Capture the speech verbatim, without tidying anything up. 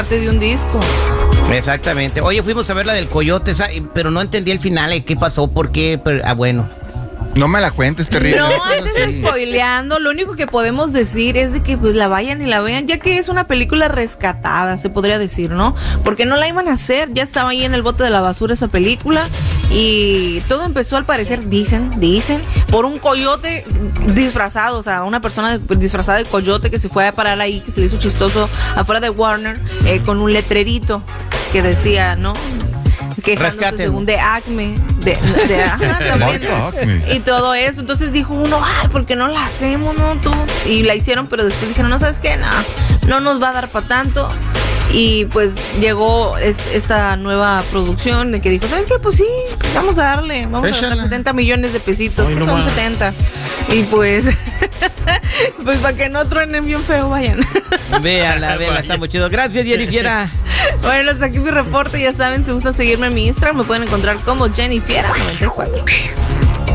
parte de un disco. Exactamente. Oye, fuimos a ver la del Coyote, pero no entendí el final, ¿qué pasó? ¿Por qué? Pero, ah, bueno. No me la cuentes, terrible. No andes spoileando. Lo único que podemos decir es de que pues la vayan y la vean, ya que es una película rescatada, se podría decir, ¿no? Porque no la iban a hacer, ya estaba ahí en el bote de la basura esa película. Y todo empezó al parecer, dicen, dicen, por un coyote disfrazado, o sea, una persona disfrazada de coyote que se fue a parar ahí, que se le hizo chistoso afuera de Warner, eh, con un letrerito que decía, ¿no? Quejándose según de Acme, de, de ajá, también, y todo eso. Entonces dijo uno, ay, ¿por qué no la hacemos, no, tú? Y la hicieron, pero después dijeron, no, ¿sabes qué? No, no nos va a dar para tanto. Y pues llegó es, esta nueva producción de que dijo, ¿sabes qué? Pues sí, vamos a darle, vamos Échala. a gastar setenta millones de pesitos, Ay, que no son más. setenta. Y pues, pues para que no truenen bien feo, vayan. Véala, véala, está muy chido. Gracias, Jennifiera. Bueno, hasta aquí mi reporte. Ya saben, si gustan seguirme en mi Instagram, me pueden encontrar como Jennifiera noventa y cuatro.